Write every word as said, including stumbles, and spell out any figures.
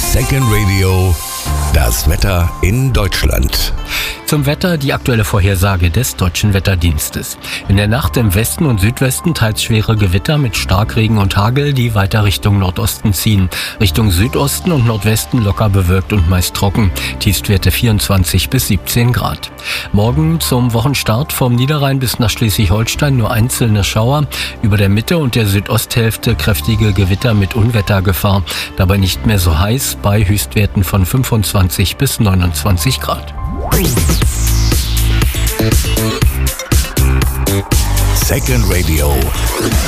Second Radio, das Wetter in Deutschland. Zum Wetter die aktuelle Vorhersage des Deutschen Wetterdienstes. In der Nacht im Westen und Südwesten teils schwere Gewitter mit Starkregen und Hagel, die weiter Richtung Nordosten ziehen. Richtung Südosten und Nordwesten locker bewölkt und meist trocken. Tiefstwerte vierundzwanzig bis siebzehn Grad. Morgen zum Wochenstart vom Niederrhein bis nach Schleswig-Holstein nur einzelne Schauer. Über der Mitte und der Südosthälfte kräftige Gewitter mit Unwettergefahr. Dabei nicht mehr so heiß bei Höchstwerten von fünfundzwanzig bis neunundzwanzig Grad. Second Radio.